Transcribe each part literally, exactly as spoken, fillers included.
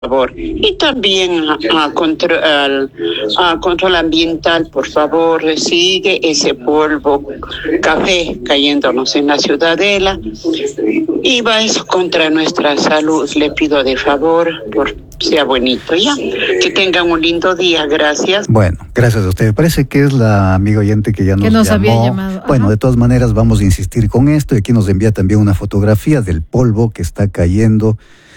favor. Y también a, a, control, al, a control ambiental, por favor, sigue ese polvo café cayéndonos en la ciudadela. Y va eso contra nuestra salud. Le pido de favor, por sea bonito, ya. Que tengan un lindo día, gracias. Bueno, gracias a usted. Parece que es la amiga oyente que ya nos, que nos llamó. había llamado. Ajá. Bueno, de todas maneras vamos a insistir con esto, y aquí nos envía también una fotografía del polvo que está cayendo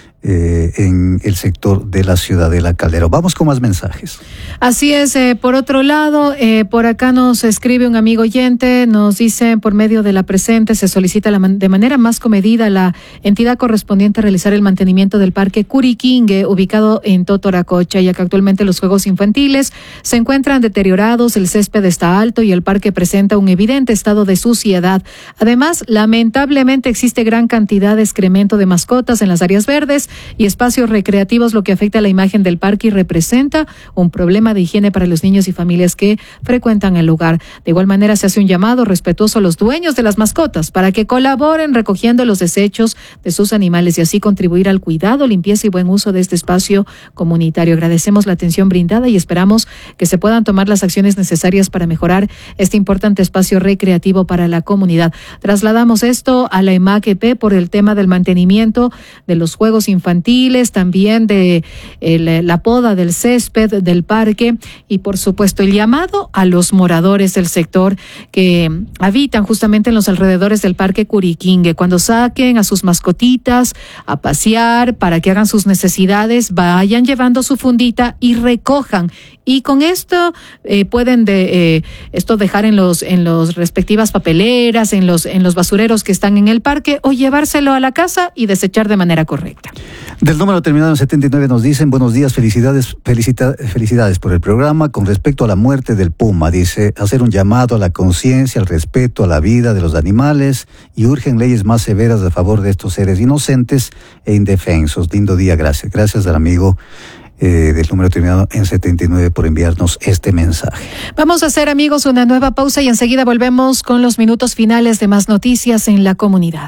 Eh, en el sector de la Ciudadela Calderón. Vamos con más mensajes. Así es. Eh, por otro lado, eh, por acá nos escribe un amigo oyente, nos dice: por medio de la presente se solicita la man- de manera más comedida la entidad correspondiente a realizar el mantenimiento del parque Curiquingue, ubicado en Totoracocha, ya que actualmente los juegos infantiles se encuentran deteriorados, el césped está alto y el parque presenta un evidente estado de suciedad. Además, lamentablemente existe gran cantidad de excremento de mascotas en las áreas verdes y espacios recreativos, lo que afecta a la imagen del parque y representa un problema de higiene para los niños y familias que frecuentan el lugar. De igual manera, se hace un llamado respetuoso a los dueños de las mascotas para que colaboren recogiendo los desechos de sus animales y así contribuir al cuidado, limpieza y buen uso de este espacio comunitario. Agradecemos la atención brindada y esperamos que se puedan tomar las acciones necesarias para mejorar este importante espacio recreativo para la comunidad. Trasladamos esto a la E M A C P por el tema del mantenimiento de los juegos infantiles infantiles, también de el, la poda del césped del parque y por supuesto el llamado a los moradores del sector que habitan justamente en los alrededores del parque Curiquingue. Cuando saquen a sus mascotitas a pasear para que hagan sus necesidades, vayan llevando su fundita y recojan. Y con esto eh, pueden de, eh, esto dejar en los en los respectivas papeleras, en los en los basureros que están en el parque, o llevárselo a la casa y desechar de manera correcta. Del número terminado en setenta y nueve nos dicen: buenos días, felicidades, felicita, felicidades por el programa. Con respecto a la muerte del puma, dice, hacer un llamado a la conciencia, al respeto a la vida de los animales y urgen leyes más severas a favor de estos seres inocentes e indefensos. Lindo día, gracias. Gracias al amigo Eh, del número terminado en setenta y nueve por enviarnos este mensaje. Vamos a hacer, amigos, una nueva pausa y enseguida volvemos con los minutos finales de Más Noticias en la Comunidad.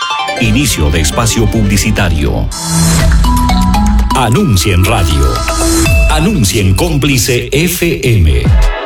Inicio de espacio publicitario. Anuncia en radio. Anuncia en Cómplice F M.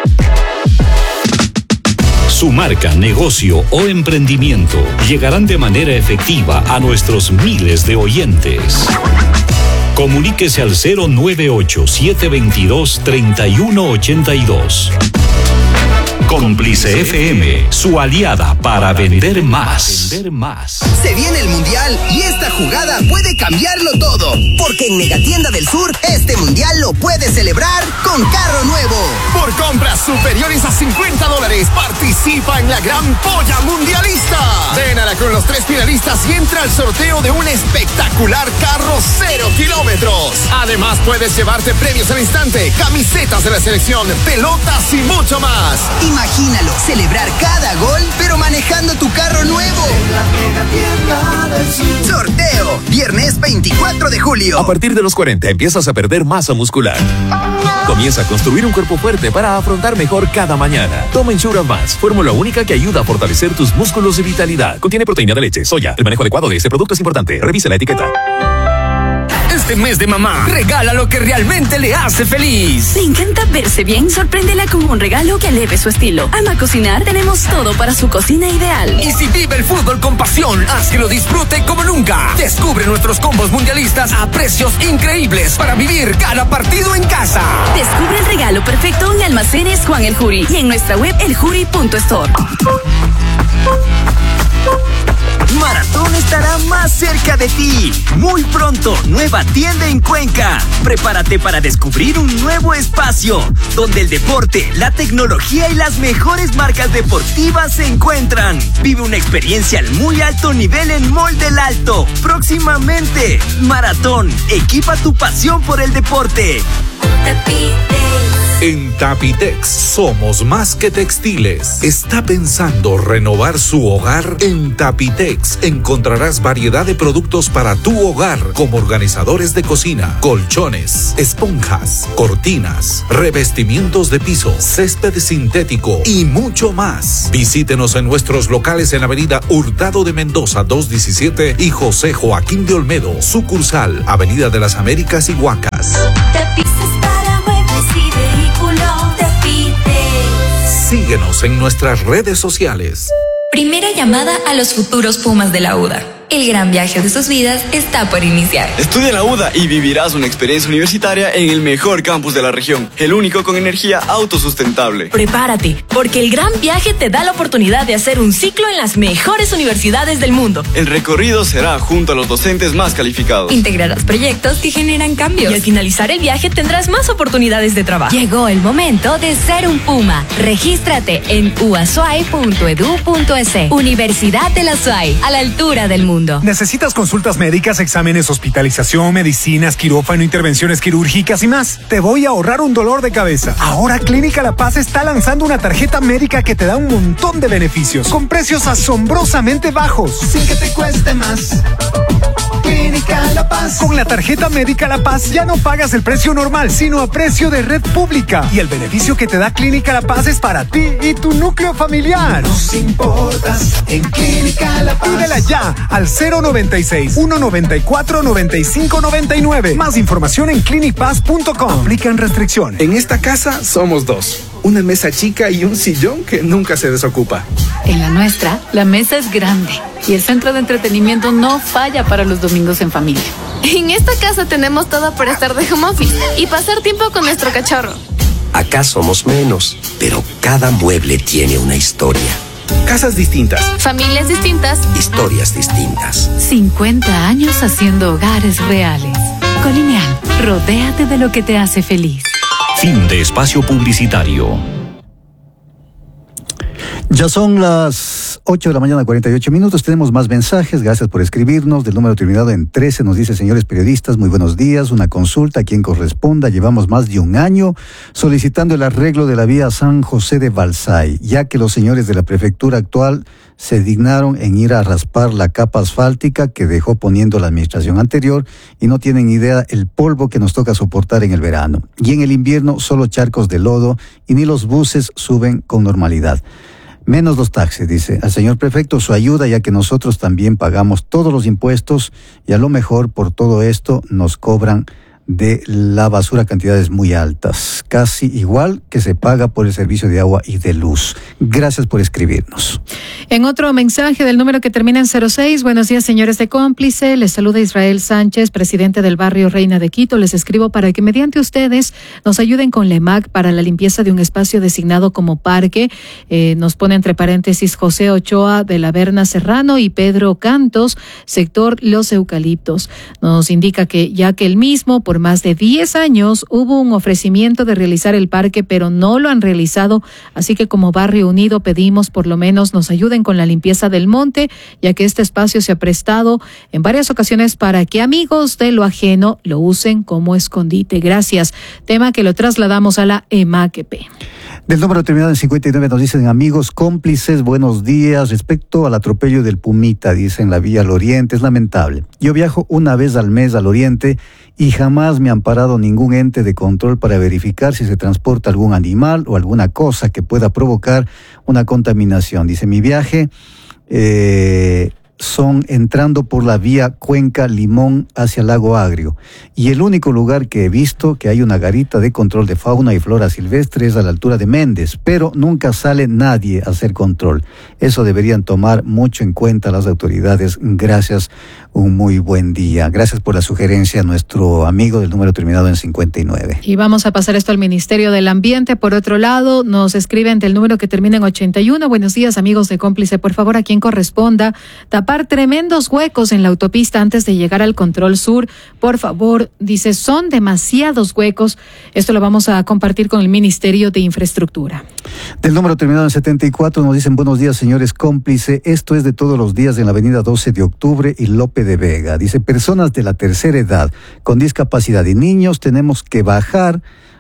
Su marca, negocio o emprendimiento llegarán de manera efectiva a nuestros miles de oyentes. Comuníquese al cero nueve ocho, siete dos dos, tres uno ocho dos. Cómplice F M, su aliada para vender más. Se viene el Mundial y esta jugada puede cambiarlo todo. Porque en Megatienda del Sur, este Mundial lo puedes celebrar con carro nuevo. Por compras superiores a cincuenta dólares, participa en la gran polla mundialista. Ven a la con los tres finalistas y entra al sorteo de un espectacular carro cero kilómetros. Además, puedes llevarte premios al instante, camisetas de la selección, pelotas y mucho más. Imagínalo, celebrar cada gol, pero manejando tu carro nuevo. Sorteo, viernes veinticuatro de julio. A partir de los cuarenta empiezas a perder masa muscular. Comienza a construir un cuerpo fuerte para afrontar mejor cada mañana. Toma Ensure Advance, fórmula única que ayuda a fortalecer tus músculos y vitalidad. Contiene proteína de leche, soya. El manejo adecuado de este producto es importante. Revise la etiqueta. Este mes de mamá, regala lo que realmente le hace feliz. ¿Le encanta verse bien? Sorpréndela con un regalo que eleve su estilo. Ama cocinar, tenemos todo para su cocina ideal. Y si vive el fútbol con pasión, haz que lo disfrute como nunca. Descubre nuestros combos mundialistas a precios increíbles para vivir cada partido en casa. Descubre el regalo perfecto en Almacenes Juan El Juri y en nuestra web el juri punto store. Maratón estará más cerca de ti. Muy pronto, nueva tienda en Cuenca. Prepárate para descubrir un nuevo espacio donde el deporte, la tecnología y las mejores marcas deportivas se encuentran. Vive una experiencia al muy alto nivel en Mall del Alto. Próximamente, Maratón, equipa tu pasión por el deporte. Te pides. En Tapitex somos más que textiles. ¿Está pensando renovar su hogar? En Tapitex encontrarás variedad de productos para tu hogar, como organizadores de cocina, colchones, esponjas, cortinas, revestimientos de piso, césped sintético y mucho más. Visítenos en nuestros locales en Avenida Hurtado de Mendoza doscientos diecisiete y José Joaquín de Olmedo, sucursal Avenida de las Américas y Huacas. Síguenos en nuestras redes sociales. Primera llamada a los futuros Pumas de la U D A. El gran viaje de sus vidas está por iniciar. Estudia en la U D A y vivirás una experiencia universitaria en el mejor campus de la región, el único con energía autosustentable. Prepárate, porque el gran viaje te da la oportunidad de hacer un ciclo en las mejores universidades del mundo. El recorrido será junto a los docentes más calificados. Integrarás proyectos que generan cambios. Y al finalizar el viaje tendrás más oportunidades de trabajo. Llegó el momento de ser un Puma. Regístrate en u a s u a i punto e d u punto e s. Universidad de la S U A I, a la altura del mundo. ¿Necesitas consultas médicas, exámenes, hospitalización, medicinas, quirófano, intervenciones quirúrgicas y más? Te voy a ahorrar un dolor de cabeza. Ahora Clínica La Paz está lanzando una tarjeta médica que te da un montón de beneficios, con precios asombrosamente bajos, sin que te cueste más. Clínica La Paz. Con la tarjeta médica La Paz ya no pagas el precio normal, sino a precio de red pública. Y el beneficio que te da Clínica La Paz es para ti y tu núcleo familiar. Nos importas en Clínica La Paz. Pídela ya al cero noventa y seis, ciento noventa y cuatro, noventa y cinco noventa y nueve. Más información en clinicpaz punto com. Aplican restricciones. En esta casa somos dos. Una mesa chica y un sillón que nunca se desocupa. En la nuestra, la mesa es grande y el centro de entretenimiento no falla para los domingos en familia. En esta casa tenemos todo para estar de home office y pasar tiempo con nuestro cachorro. Acá somos menos, pero cada mueble tiene una historia. Casas distintas. Familias distintas. Historias distintas. cincuenta años haciendo hogares reales. Colineal, rodéate de lo que te hace feliz. Fin de espacio publicitario. Ya son las ocho de la mañana, cuarenta y ocho minutos. Tenemos más mensajes. Gracias por escribirnos. Del número terminado en trece nos dice: señores periodistas, muy buenos días. Una consulta a quien corresponda. Llevamos más de un año solicitando el arreglo de la vía San José de Balsay, ya que los señores de la prefectura actual se dignaron en ir a raspar la capa asfáltica que dejó poniendo la administración anterior y no tienen idea el polvo que nos toca soportar en el verano. Y en el invierno solo charcos de lodo y ni los buses suben con normalidad. Menos los taxis, dice. Al señor prefecto su ayuda, ya que nosotros también pagamos todos los impuestos y a lo mejor por todo esto nos cobran de la basura cantidades muy altas, casi igual que se paga por el servicio de agua y de luz. Gracias por escribirnos. En otro mensaje del número que termina en cero seis, buenos días señores de Cómplice, les saluda Israel Sánchez, presidente del barrio Reina de Quito. Les escribo para que mediante ustedes nos ayuden con la E M A C para la limpieza de un espacio designado como parque. Eh, nos pone entre paréntesis José Ochoa de la Verna Serrano y Pedro Cantos, sector Los Eucaliptos. Nos indica que ya que el mismo, por más de diez años, hubo un ofrecimiento de realizar el parque, pero no lo han realizado, así que como Barrio Unido pedimos por lo menos nos ayuden con la limpieza del monte, ya que este espacio se ha prestado en varias ocasiones para que amigos de lo ajeno lo usen como escondite. Gracias. Tema que lo trasladamos a la E M A C P. Del número terminado en cincuenta y nueve nos dicen: amigos cómplices, buenos días. Respecto al atropello del Pumita, dicen, la vía al oriente, es lamentable. Yo viajo una vez al mes al oriente y jamás me han parado ningún ente de control para verificar si se transporta algún animal o alguna cosa que pueda provocar una contaminación. Dice, mi viaje eh, son entrando por la vía Cuenca Limón hacia Lago Agrio. Y el único lugar que he visto que hay una garita de control de fauna y flora silvestre es a la altura de Méndez, pero nunca sale nadie a hacer control. Eso deberían tomar mucho en cuenta las autoridades. Gracias, un muy buen día. Gracias por la sugerencia, nuestro amigo del número terminado en cincuenta y nueve. Y vamos a pasar esto al Ministerio del Ambiente. Por otro lado, nos escriben del número que termina en ochenta y uno. Buenos días, amigos de Cómplice. Por favor, a quien corresponda, tapar tremendos huecos en la autopista antes de llegar al Control Sur. Por favor, dice, son demasiados huecos. Esto lo vamos a compartir con el Ministerio de Infraestructura. Del número terminado en setenta y cuatro nos dicen: buenos días, señores Cómplice. Esto es de todos los días en la avenida doce de octubre y Lope de Vega. Dice, personas de la tercera edad con discapacidad y niños tenemos que bajar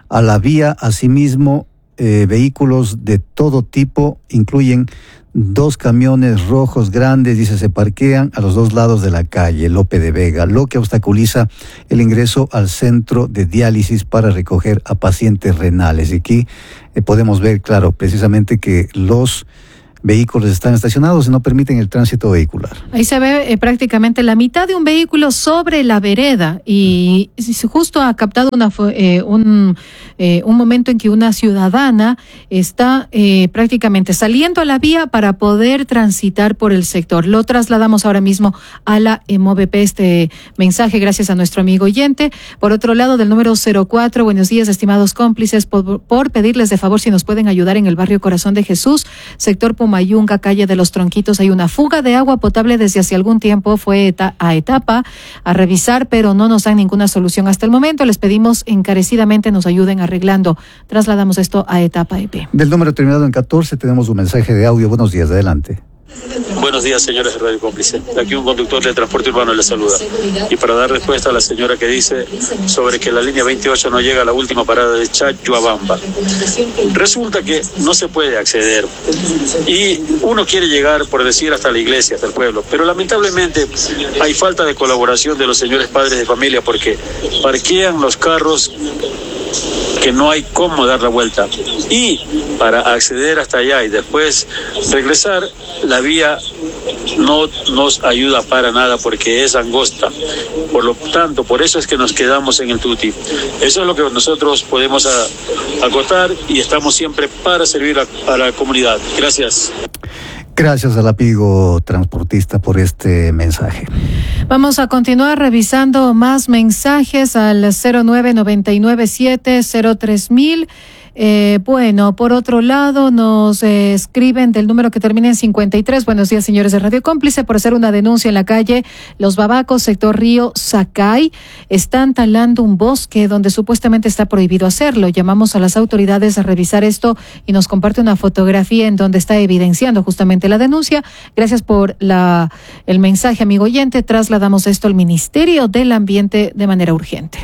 a la vía. Asimismo, eh, vehículos de todo tipo, incluyen dos camiones rojos grandes, dice, se parquean a los dos lados de la calle Lope de Vega, lo que obstaculiza el ingreso al centro de diálisis para recoger a pacientes renales. Y aquí eh, podemos ver, claro, precisamente que los vehículos están estacionados y no permiten el tránsito vehicular. Ahí se ve eh, prácticamente la mitad de un vehículo sobre la vereda y justo ha captado una, eh, un, eh, un momento en que una ciudadana está eh, prácticamente saliendo a la vía para poder transitar por el sector. Lo trasladamos ahora mismo a la EMOVP, este mensaje, gracias a nuestro amigo oyente. Por otro lado, del número cero cuatro, buenos días, estimados cómplices, por, por pedirles de favor si nos pueden ayudar en el barrio Corazón de Jesús, sector Mayunga, calle de los Tronquitos. Hay una fuga de agua potable desde hace algún tiempo. Fue eta a etapa a revisar, pero no nos dan ninguna solución hasta el momento. Les pedimos encarecidamente nos ayuden arreglando. Trasladamos esto a etapa E P. Del número terminado en catorce tenemos un mensaje de audio. Buenos días, adelante. Buenos días, señores de Radio Cómplice. Aquí un conductor de transporte urbano le saluda. Y para dar respuesta a la señora que dice sobre que la línea veintiocho no llega a la última parada de Chayhuabamba. Resulta que no se puede acceder. Y uno quiere llegar, por decir, hasta la iglesia, hasta el pueblo. Pero lamentablemente hay falta de colaboración de los señores padres de familia porque parquean los carros que no hay cómo dar la vuelta. Y para acceder hasta allá y después regresar, la vía no nos ayuda para nada porque es angosta. Por lo tanto, por eso es que nos quedamos en el tuti. Eso es lo que nosotros podemos a, acotar y estamos siempre para servir a, a la comunidad. Gracias. Gracias al amigo transportista por este mensaje. Vamos a continuar revisando más mensajes al cero nueve nueve nueve siete cero tres mil. Eh, bueno, por otro lado, nos eh, escriben del número que termina en cincuenta y tres. Buenos días, señores de Radio Cómplice, por hacer una denuncia en la calle Los Babacos, sector Río Sacay. Están talando un bosque donde supuestamente está prohibido hacerlo. Llamamos a las autoridades a revisar esto y nos comparte una fotografía en donde está evidenciando justamente la denuncia. Gracias por la el mensaje, amigo oyente. Trasladamos esto al Ministerio del Ambiente de manera urgente.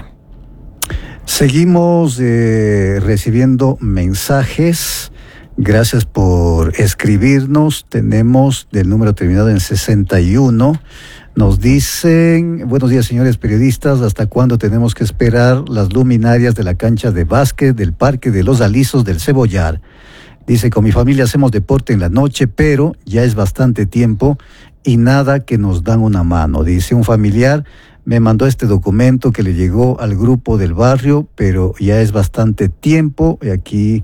Seguimos eh, recibiendo mensajes. Gracias por escribirnos. Tenemos del número terminado en sesenta y uno. Nos dicen, buenos días, señores periodistas, ¿hasta cuándo tenemos que esperar las luminarias de la cancha de básquet del Parque de los Alisos del Cebollar? Dice, con mi familia hacemos deporte en la noche, pero ya es bastante tiempo y nada que nos dan una mano. Dice un familiar, me mandó este documento que le llegó al grupo del barrio, pero ya es bastante tiempo. Y aquí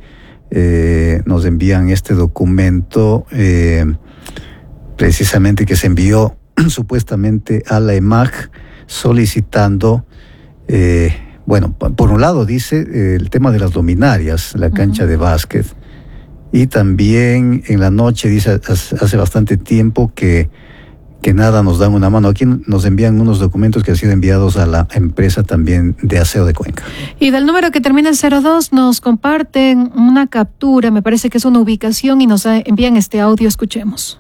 eh, nos envían este documento eh, precisamente que se envió supuestamente a la E M A G solicitando, eh, bueno, por un lado dice eh, el tema de las luminarias, la cancha uh-huh. de básquet. Y también en la noche dice hace bastante tiempo que que nada nos dan una mano. Aquí nos envían unos documentos que han sido enviados a la empresa también de aseo de Cuenca. Y del número que termina en cero dos nos comparten una captura, me parece que es una ubicación y nos envían este audio, escuchemos.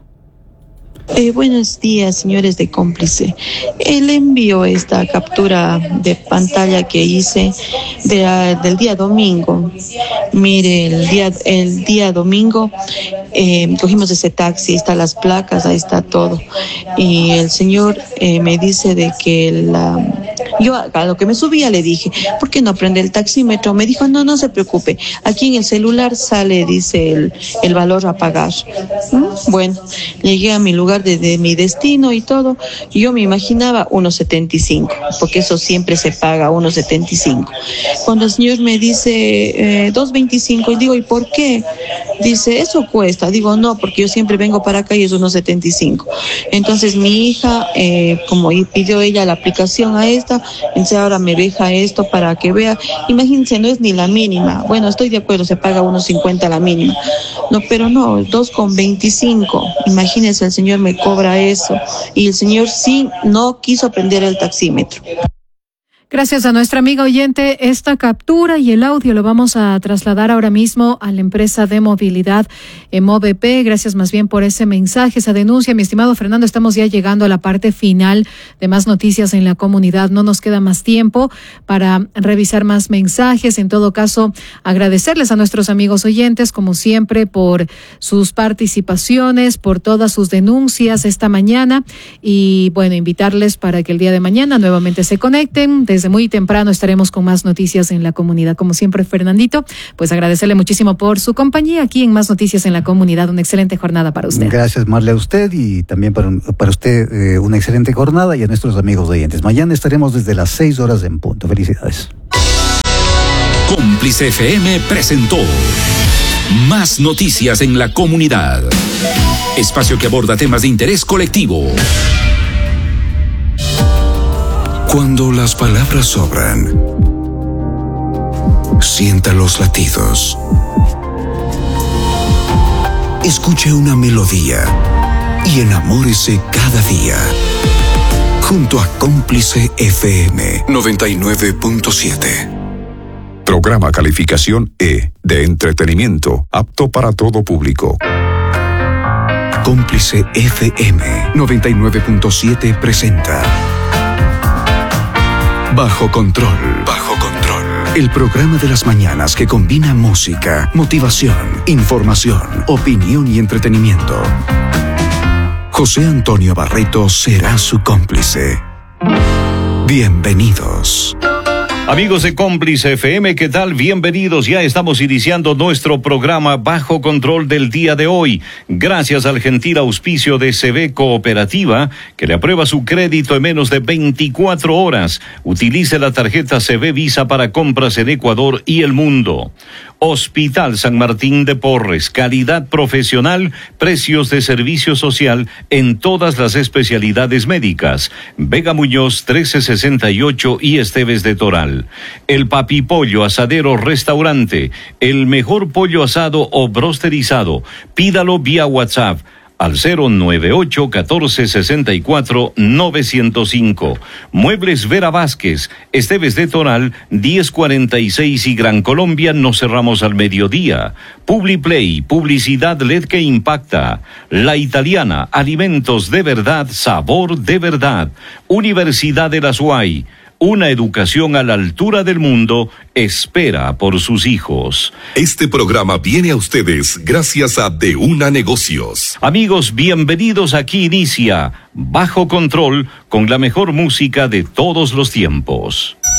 Eh, buenos días, señores de Cómplice. Él envió esta captura de pantalla que hice de, uh, del día domingo. Mire, el día, el día domingo eh, cogimos ese taxi, están las placas, ahí está todo. Y el señor eh, me dice de que la, yo a lo que me subía le dije, ¿por qué no prende el taxímetro? Me dijo, no, no se preocupe, aquí en el celular sale, dice el, el valor a pagar. ¿Mm? Bueno, llegué a mi lugar De, de mi destino y todo, yo me imaginaba uno setenta y cinco, porque eso siempre se paga uno setenta y cinco. Cuando el señor me dice eh, dos veinticinco, y digo, ¿y por qué? Dice, eso cuesta. Digo, no, porque yo siempre vengo para acá y es uno setenta y cinco. Entonces mi hija, eh, como pidió ella la aplicación a esta, entonces ahora me deja esto para que vea. Imagínense, no es ni la mínima. Bueno, estoy de acuerdo, se paga uno cincuenta la mínima. No, pero no, dos con veinticinco. Imagínense, el señor me cobra eso y el señor sí no quiso prender el taxímetro. Gracias a nuestra amiga oyente. Esta captura y el audio lo vamos a trasladar ahora mismo a la empresa de movilidad MOVP. Gracias más bien por ese mensaje, esa denuncia. Mi estimado Fernando, estamos ya llegando a la parte final de Más Noticias en la Comunidad. No nos queda más tiempo para revisar más mensajes. En todo caso, agradecerles a nuestros amigos oyentes, como siempre, por sus participaciones, por todas sus denuncias esta mañana. Y bueno, invitarles para que el día de mañana nuevamente se conecten. Desde muy temprano estaremos con más noticias en la comunidad. Como siempre, Fernandito, pues agradecerle muchísimo por su compañía aquí en Más Noticias en la Comunidad. Una excelente jornada para usted. Gracias, Marle, a usted y también para, para usted eh, una excelente jornada y a nuestros amigos oyentes. Mañana estaremos desde las seis horas en punto. Felicidades. Cómplice F M presentó Más Noticias en la Comunidad. Espacio que aborda temas de interés colectivo. Cuando las palabras sobran, sienta los latidos. Escuche una melodía y enamórese cada día. Junto a Cómplice F M noventa y nueve punto siete. Programa calificación E de entretenimiento, apto para todo público. Cómplice F M noventa y nueve punto siete presenta Bajo Control. Bajo Control. El programa de las mañanas que combina música, motivación, información, opinión y entretenimiento. José Antonio Barreto será su cómplice. Bienvenidos. Amigos de Cómplice F M, ¿qué tal? Bienvenidos. Ya estamos iniciando nuestro programa Bajo Control del día de hoy. Gracias al gentil auspicio de C B Cooperativa, que le aprueba su crédito en menos de veinticuatro horas. Utilice la tarjeta C B Visa para compras en Ecuador y el mundo. Hospital San Martín de Porres, calidad profesional, precios de servicio social en todas las especialidades médicas. Vega Muñoz trece sesenta y ocho y Esteves de Toral. El Papipollo Asadero Restaurante, el mejor pollo asado o brosterizado. Pídalo vía WhatsApp al cero nueve ocho catorce sesenta y cuatro novecientos cinco. Muebles Vera Vázquez, Esteves de Toral, diez cuarenta y seis y Gran Colombia. Nos cerramos al mediodía. Publiplay, publicidad L E D que impacta. La Italiana, alimentos de verdad, sabor de verdad. Universidad de la S U A Y. Una educación a la altura del mundo espera por sus hijos. Este programa viene a ustedes gracias a De Una Negocios. Amigos, bienvenidos. Aquí inicia Bajo Control con la mejor música de todos los tiempos.